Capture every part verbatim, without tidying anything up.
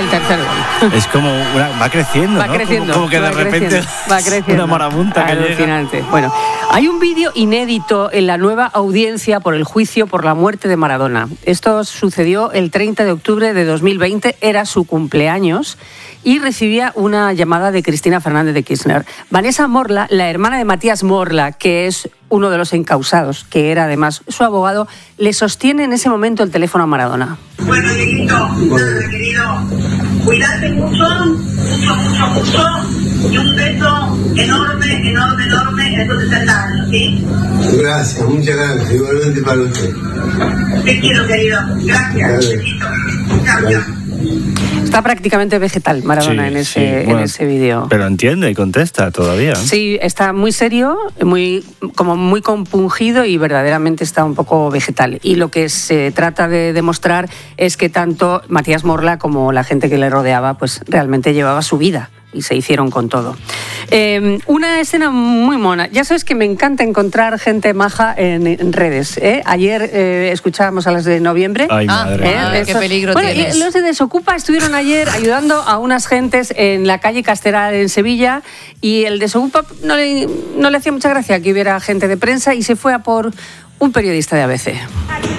tercer gol. Es como una, va creciendo, va ¿no? creciendo, como, como que de repente creciendo, va creciendo. Una marabunta que alucinante. llega. Bueno, hay un vídeo inédito en la nueva audiencia por el juicio por la muerte de Maradona. Esto sucedió el treinta de octubre de dos mil veinte, era su cumpleaños y recibía una llamada de Cristina Fernández de Kirchner. Vanessa Morla, la hermana de Matías Morla, que es uno de los encausados, que era además su abogado, le sostiene en ese momento el teléfono a Maradona. Bueno, Dieguito, nada, querido, cuídate mucho, mucho, mucho, mucho, y un beso enorme, enorme, enorme en estos sesenta años, ¿sí? Gracias, muchas gracias, igualmente para usted. Te quiero, querido, gracias, besito, chao, chao. Está prácticamente vegetal Maradona Sí, en ese, sí, bueno, en ese vídeo. Pero entiende y contesta todavía. Sí, está muy serio, muy como muy compungido y verdaderamente está un poco vegetal. Y lo que se trata de demostrar es que tanto Matías Morla como la gente que le rodeaba pues realmente llevaba su vida y se hicieron con todo. Eh, una escena muy mona. Ya sabes que me encanta encontrar gente maja en, en redes. ¿eh? Ayer eh, escuchábamos a las de noviembre. Ay, madre. ¿Eh? Ah, qué Eso. peligro Bueno, tienes. y los de Desocupa estuvieron ayer ayudando a unas gentes en la calle Castelar en Sevilla y el Desocupa no le, no le hacía mucha gracia que hubiera gente de prensa y se fue a por un periodista de A B C.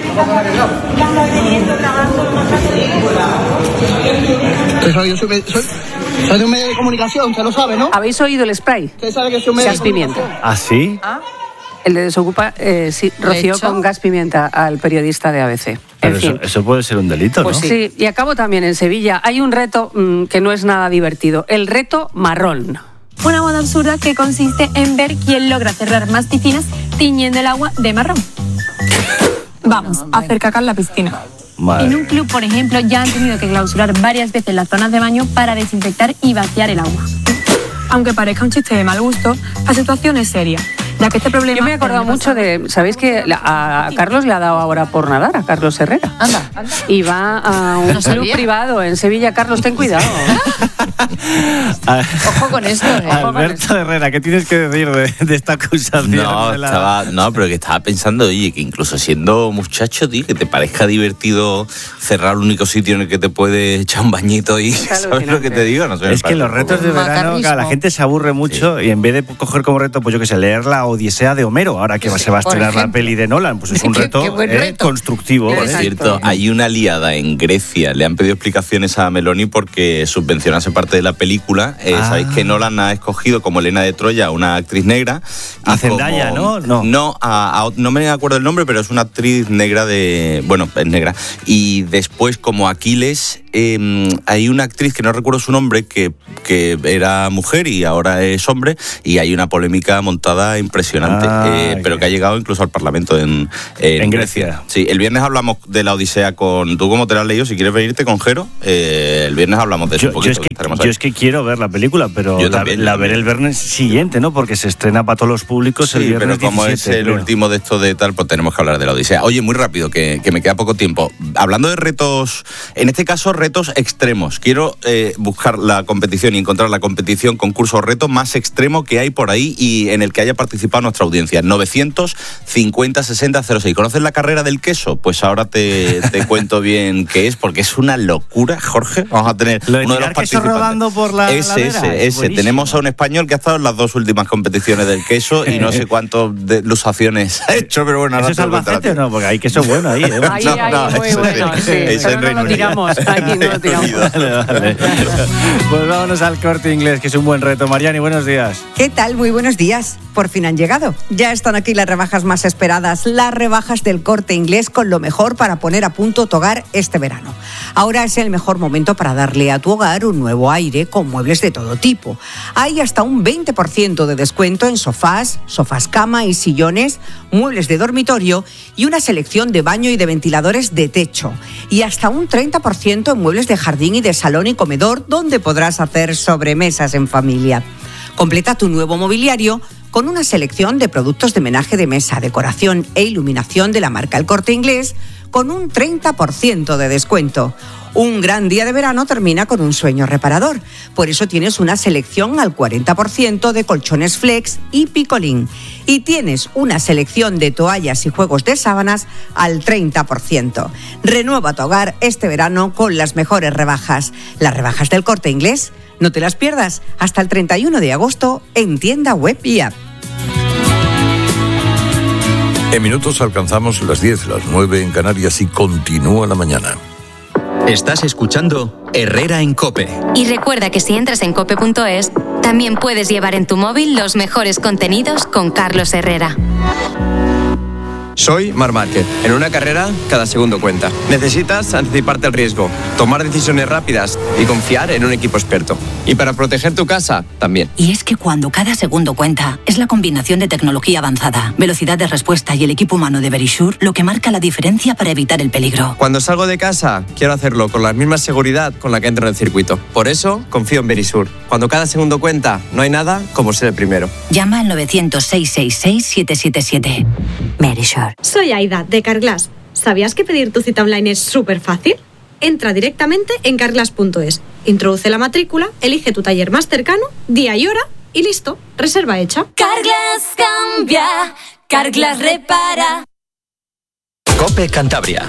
Soy, yo soy, soy, soy de un medio de comunicación, usted lo sabe, ¿no? ¿Habéis oído el spray? Usted sabe que soy un medio Gas de pimienta. comunicación. ¿Ah, sí? El de Desocupa eh, sí, roció hecho? con gas pimienta al periodista de A B C. Pero En eso, fin. eso puede ser un delito, Pues ¿no? sí, y acabo también en Sevilla. Hay un reto mmm, que no es nada divertido. El reto marrón. Una moda absurda que consiste en ver quién logra cerrar más piscinas tiñendo el agua de marrón. Vamos, a hacer caca en la piscina. Madre. En un club, por ejemplo, ya han tenido que clausurar varias veces las zonas de baño para desinfectar y vaciar el agua. Aunque parezca un chiste de mal gusto, la situación es seria, ya que este problema... Yo me he acordado mucho de... ¿Sabéis que a Carlos le ha dado ahora por nadar? A Carlos Herrera. Anda, anda. Y va a un No club sabía. privado en Sevilla. Carlos, ten cuidado. Ojo con esto, ¿eh? Alberto Herrera, ¿qué tienes que decir de, de esta acusación? No, de la- estaba, no, pero que estaba pensando, oye, que incluso siendo muchacho, tío, que te parezca divertido cerrar el único sitio en el que te puedes echar un bañito y ¿sabes alucinante. lo que te digo? No sé, me Es que parece los un retos poco- de verano, Macarrismo. claro, la gente se aburre mucho y en vez de coger como reto, pues yo que sé, leer la Odisea de Homero, ahora que se va a Por estrenar la ejemplo. peli de Nolan, pues es un Qué- reto, qué buen eh, reto. constructivo. Por ¿eh? Exacto. cierto, hay una liada en Grecia. Le han pedido explicaciones a Meloni porque subvencionase parte de la película. Eh, Ah. Sabéis que Nolan ha escogido como Elena de Troya a una actriz negra. A y Zendaya, como- ¿no? No. No, a- a- no me acuerdo el nombre, pero es una actriz negra de... Bueno, es negra. Y después, como Aquiles, eh, hay una actriz que no recuerdo su nombre, que, que era mujer y ahora es hombre, y hay una polémica montada impresionante, Ah, eh, pero ok. que ha llegado incluso al Parlamento en, En Grecia. Sí, el viernes hablamos de la Odisea con... ¿Tú cómo te la has leído? Si quieres venirte con Jero, eh, el viernes hablamos de eso Yo, un yo poquito. es que, estaremos yo ahí. es que quiero ver la película, pero Yo la, también, yo la también. veré el viernes siguiente, ¿no? Porque se estrena para todos los públicos el Sí, viernes pero como es diecisiete, el creo. último de esto de tal, pues tenemos que hablar de la Odisea. Oye, muy rápido, que, que me queda poco tiempo. Hablando de retos, en este caso retos extremos, quiero eh, buscar la competición y encontrar la competición, concurso o reto más extremo que hay por ahí y en el que haya participado nuestra audiencia. novecientos cincuenta sesenta cero seis. ¿Conoces la carrera del queso? Pues ahora te, te cuento bien qué es, porque es una locura, Jorge. Vamos a tener Lo de uno de los tirar queso participantes. rodando por la Ese, ladera, ese, es ese. buenísimo. Tenemos a un español que ha estado en las dos últimas competiciones del queso y no sé cuántas lusaciones ha hecho, pero bueno, ahora ¿Eso es te lo cuento Albacete o rápido. no? Porque hay queso bueno ahí, ¿eh? Ahí, No, ahí, no, muy eso bueno. es- Sí, eso pero es no Reino lo Unido. tiramos. Aquí no lo tiramos. Vale, vale. Pues vámonos al Corte Inglés, que es un buen reto. Mariani, buenos días. ¿Qué tal? Muy buenos días. Por fin han llegado. Ya están aquí las rebajas más esperadas, las rebajas del Corte Inglés con lo mejor para poner a punto tu hogar este verano. Ahora es el mejor momento para darle a tu hogar un nuevo aire con muebles de todo tipo. Hay hasta un veinte por ciento de descuento en sofás, sofás cama y sillones, muebles de dormitorio y una selección de baño y de ventiladores de techo. Y hasta un treinta por ciento en muebles de jardín y de salón y comedor donde podrás hacer sobremesas en familia. Completa tu nuevo mobiliario con una selección de productos de menaje de mesa, decoración e iluminación de la marca El Corte Inglés con un treinta por ciento de descuento. Un gran día de verano termina con un sueño reparador. Por eso tienes una selección al cuarenta por ciento de colchones Flex y Picolín. Y tienes una selección de toallas y juegos de sábanas al treinta por ciento. Renueva tu hogar este verano con las mejores rebajas. Las rebajas del Corte Inglés. No te las pierdas hasta el treinta y uno de agosto en tienda web y app. En minutos alcanzamos las diez, las nueve en Canarias y continúa la mañana. Estás escuchando Herrera en COPE. Y recuerda que si entras en cope punto es, también puedes llevar en tu móvil los mejores contenidos con Carlos Herrera. Soy Marc Márquez. En una carrera, cada segundo cuenta. Necesitas anticiparte al riesgo, tomar decisiones rápidas y confiar en un equipo experto. Y para proteger tu casa, también. Y es que cuando cada segundo cuenta, es la combinación de tecnología avanzada, velocidad de respuesta y el equipo humano de Verisure lo que marca la diferencia para evitar el peligro. Cuando salgo de casa, quiero hacerlo con la misma seguridad con la que entro en el circuito. Por eso, confío en Verisure. Cuando cada segundo cuenta, no hay nada como ser el primero. Llama al novecientos, seiscientos sesenta y seis, siete siete siete. Verisure. Soy Aida, de Carglass. ¿Sabías que pedir tu cita online es súper fácil? Entra directamente en carglass punto es, introduce la matrícula, elige tu taller más cercano, día y hora y listo, reserva hecha. Carglass cambia, Carglass repara. COPE Cantabria.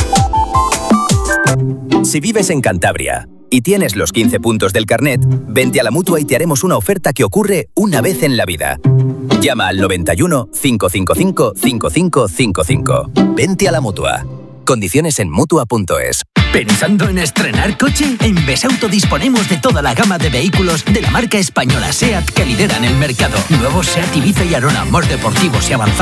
Si vives en Cantabria y tienes los quince puntos del carnet, vente a la Mutua y te haremos una oferta que ocurre una vez en la vida. Llama al noventa y uno, cinco cinco cinco, cinco cinco cinco cinco. Vente a la Mutua. Condiciones en Mutua punto es. ¿Pensando en estrenar coche? En Besauto disponemos de toda la gama de vehículos de la marca española SEAT que lideran el mercado. Nuevos SEAT Ibiza y Arona, más deportivos y avanzados